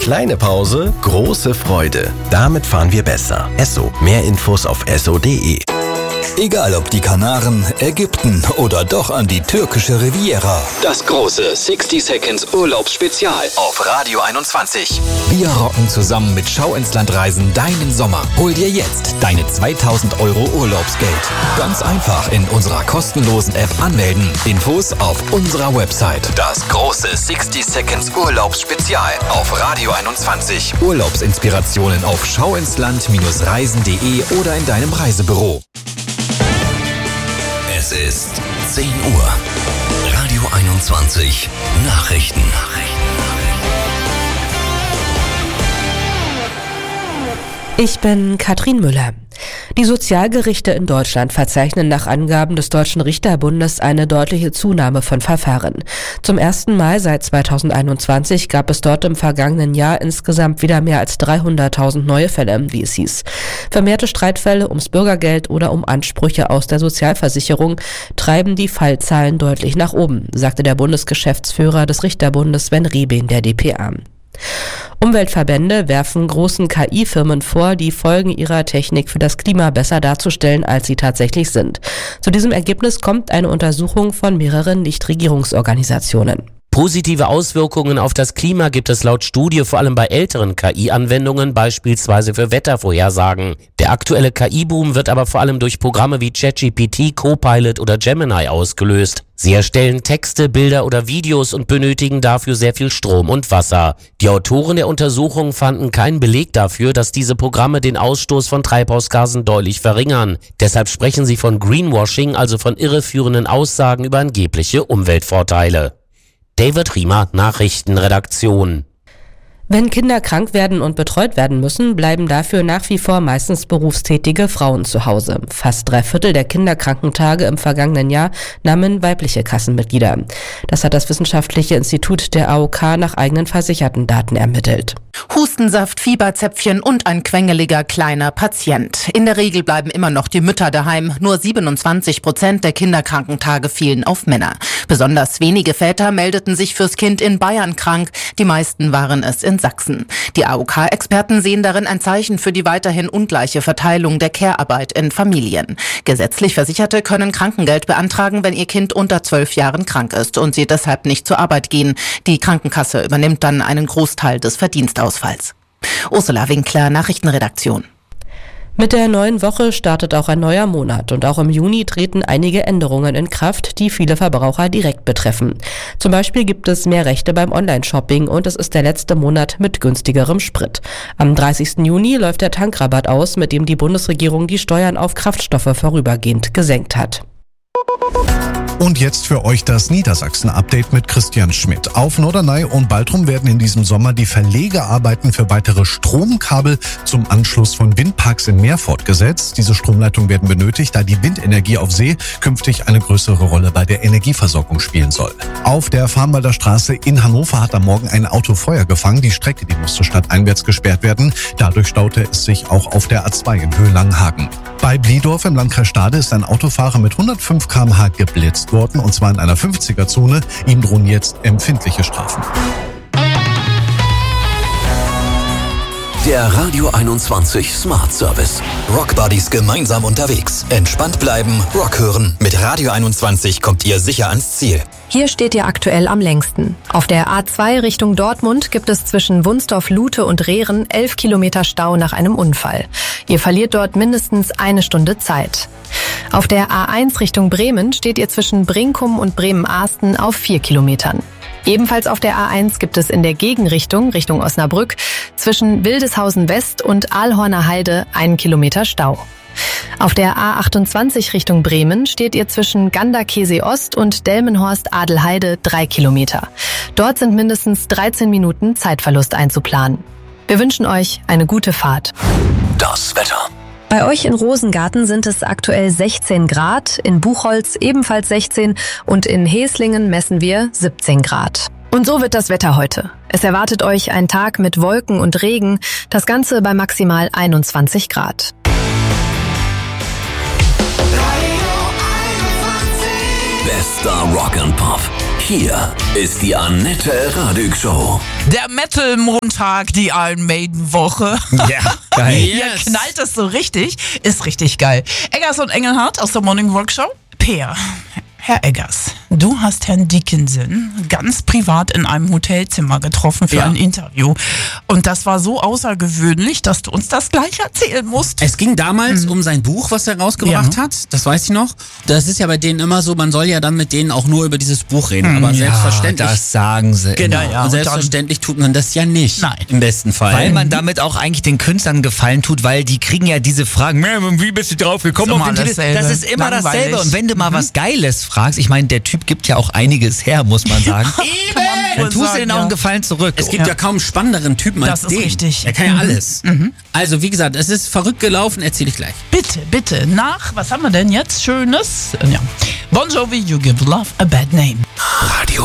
Kleine Pause, große Freude. Damit fahren wir besser. Esso. Mehr Infos auf esso.de. Egal ob die Kanaren, Ägypten oder doch an die türkische Riviera. Das große 60 Seconds Urlaubsspezial auf Radio 21. Wir rocken zusammen mit Schau ins Land Reisen deinen Sommer. Hol dir jetzt deine 2.000 € Urlaubsgeld. Ganz einfach in unserer kostenlosen App anmelden. Infos auf unserer Website. Das große 60 Seconds Urlaubsspezial auf Radio 21. Urlaubsinspirationen auf schauinsland-reisen.de oder in deinem Reisebüro. Es ist 10 Uhr. Radio 21 Nachrichten. Ich bin Katrin Müller. Die Sozialgerichte in Deutschland verzeichnen nach Angaben des Deutschen Richterbundes eine deutliche Zunahme von Verfahren. Zum ersten Mal seit 2021 gab es dort im vergangenen Jahr insgesamt wieder mehr als 300.000 neue Fälle, wie es hieß. Vermehrte Streitfälle ums Bürgergeld oder um Ansprüche aus der Sozialversicherung treiben die Fallzahlen deutlich nach oben, sagte der Bundesgeschäftsführer des Richterbundes Sven Rebehn der dpa. Umweltverbände werfen großen KI-Firmen vor, die Folgen ihrer Technik für das Klima besser darzustellen, als sie tatsächlich sind. Zu diesem Ergebnis kommt eine Untersuchung von mehreren Nichtregierungsorganisationen. Positive Auswirkungen auf das Klima gibt es laut Studie vor allem bei älteren KI-Anwendungen, beispielsweise für Wettervorhersagen. Der aktuelle KI-Boom wird aber vor allem durch Programme wie ChatGPT, Copilot oder Gemini ausgelöst. Sie erstellen Texte, Bilder oder Videos und benötigen dafür sehr viel Strom und Wasser. Die Autoren der Untersuchung fanden keinen Beleg dafür, dass diese Programme den Ausstoß von Treibhausgasen deutlich verringern. Deshalb sprechen sie von Greenwashing, also von irreführenden Aussagen über angebliche Umweltvorteile. David Riemer, Nachrichtenredaktion. Wenn Kinder krank werden und betreut werden müssen, bleiben dafür nach wie vor meistens berufstätige Frauen zu Hause. Fast 3/4 der Kinderkrankentage im vergangenen Jahr nahmen weibliche Kassenmitglieder. Das hat das Wissenschaftliche Institut der AOK nach eigenen Versichertendaten ermittelt. Hustensaft, Fieberzäpfchen und ein quengeliger kleiner Patient. In der Regel bleiben immer noch die Mütter daheim. Nur 27% der Kinderkrankentage fielen auf Männer. Besonders wenige Väter meldeten sich fürs Kind in Bayern krank. Die meisten waren es in Sachsen. Die AOK-Experten sehen darin ein Zeichen für die weiterhin ungleiche Verteilung der Care-Arbeit in Familien. Gesetzlich Versicherte können Krankengeld beantragen, wenn ihr Kind unter 12 Jahren krank ist und sie deshalb nicht zur Arbeit gehen. Die Krankenkasse übernimmt dann einen Großteil des Verdienstausfalls. Ursula Winkler, Nachrichtenredaktion. Mit der neuen Woche startet auch ein neuer Monat und auch im Juni treten einige Änderungen in Kraft, die viele Verbraucher direkt betreffen. Zum Beispiel gibt es mehr Rechte beim Online-Shopping und es ist der letzte Monat mit günstigerem Sprit. Am 30. Juni läuft der Tankrabatt aus, mit dem die Bundesregierung die Steuern auf Kraftstoffe vorübergehend gesenkt hat. Und jetzt für euch das Niedersachsen-Update mit Christian Schmidt. Auf Norderney und Baltrum werden in diesem Sommer die Verlegearbeiten für weitere Stromkabel zum Anschluss von Windparks in Meer fortgesetzt. Diese Stromleitungen werden benötigt, da die Windenergie auf See künftig eine größere Rolle bei der Energieversorgung spielen soll. Auf der Farnwalder Straße in Hannover hat am Morgen ein Auto Feuer gefangen. Die Strecke, die musste stadteinwärts gesperrt werden. Dadurch staute es sich auch auf der A2 in Höhe Langenhagen. Bei Bliedorf im Landkreis Stade ist ein Autofahrer mit 105 km/h geblitzt worden, und zwar in einer 50er-Zone. Ihm drohen jetzt empfindliche Strafen. Der Radio 21 Smart Service. Rock Buddies gemeinsam unterwegs. Entspannt bleiben, Rock hören. Mit Radio 21 kommt ihr sicher ans Ziel. Hier steht ihr aktuell am längsten. Auf der A2 Richtung Dortmund gibt es zwischen Wunsdorf-Lute und Rehren 11 Kilometer Stau nach einem Unfall. Ihr verliert dort mindestens eine Stunde Zeit. Auf der A1 Richtung Bremen steht ihr zwischen Brinkum und Bremen-Ahsten auf 4 Kilometern. Ebenfalls auf der A1 gibt es in der Gegenrichtung, Richtung Osnabrück, zwischen Wildeshausen West und Aalhorner Heide 1 Kilometer Stau. Auf der A28 Richtung Bremen steht ihr zwischen Ganderkesee Ost und Delmenhorst-Adelheide 3 Kilometer. Dort sind mindestens 13 Minuten Zeitverlust einzuplanen. Wir wünschen euch eine gute Fahrt. Das Wetter. Bei euch in Rosengarten sind es aktuell 16 Grad, in Buchholz ebenfalls 16 und in Heslingen messen wir 17 Grad. Und so wird das Wetter heute. Es erwartet euch ein Tag mit Wolken und Regen, das Ganze bei maximal 21 Grad. Bester Rock and Pop. hier ist die Annette Radig Show. Der Metal-Montag, die Iron Maiden-Woche. Ja, geil. Hier knallt es so richtig. Ist richtig geil. Eggers und Engelhardt aus der Morning Rock Show. Peer. Herr Eggers, du hast Herrn Dickinson ganz privat in einem Hotelzimmer getroffen für ein Interview. Und das war so außergewöhnlich, dass du uns das gleich erzählen musst. Es ging damals um sein Buch, was er rausgebracht hat. Das weiß ich noch. Das ist ja bei denen immer so, man soll ja dann mit denen auch nur über dieses Buch reden. Aber selbstverständlich. Das sagen sie. Genau. Ja, und selbstverständlich tut man das ja nicht. Nein. Im besten Fall. Weil man damit auch eigentlich den Künstlern Gefallen tut, weil die kriegen ja diese Fragen, wie bist du drauf gekommen? Das ist immer dasselbe. Und wenn du mal was Geiles fragst, ich meine, der Typ gibt ja auch einiges her, muss man sagen. Dann tust du denen auch einen Gefallen zurück. Es gibt ja kaum spannenderen Typen als den. Das ist richtig. Er kann ja alles. Also wie gesagt, es ist verrückt gelaufen, erzähle ich gleich. Bitte, was haben wir denn jetzt Schönes? Ja. Bon Jovi, You Give Love a Bad Name. Radio